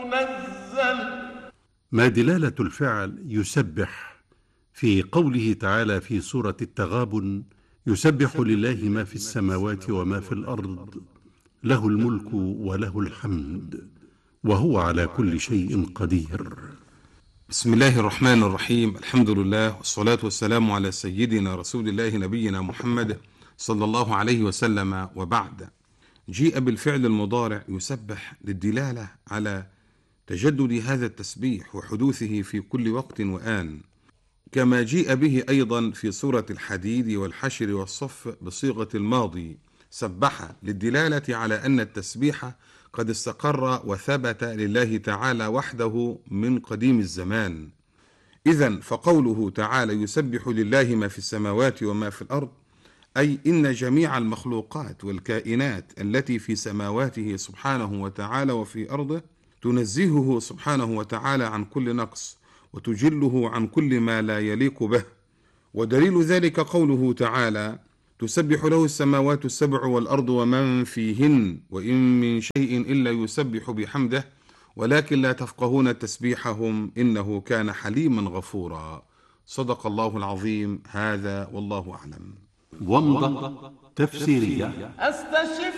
منزل. ما دلالة الفعل يسبح في قوله تعالى في سورة التغابن: يسبح لله ما في السماوات وما في الأرض له الملك وله الحمد وهو على كل شيء قدير. بسم الله الرحمن الرحيم. الحمد لله والصلاة والسلام على سيدنا رسول الله نبينا محمد صلى الله عليه وسلم، وبعد. جيء بالفعل المضارع يسبح للدلالة على تجدد هذا التسبيح وحدوثه في كل وقت وآن، كما جيء به أيضا في سورة الحديد والحشر والصف بصيغة الماضي سبح، للدلالة على أن التسبيح قد استقر وثبت لله تعالى وحده من قديم الزمان. إذن فقوله تعالى يسبح لله ما في السماوات وما في الأرض، أي إن جميع المخلوقات والكائنات التي في سماواته سبحانه وتعالى وفي أرضه تنزهه سبحانه وتعالى عن كل نقص وتجله عن كل ما لا يليق به. ودليل ذلك قوله تعالى تسبح له السماوات السبع والأرض ومن فيهن وإن من شيء إلا يسبح بحمده ولكن لا تفقهون تسبيحهم إنه كان حليما غفورا. صدق الله العظيم. هذا والله أعلم. ومضة تفسيرية. استشف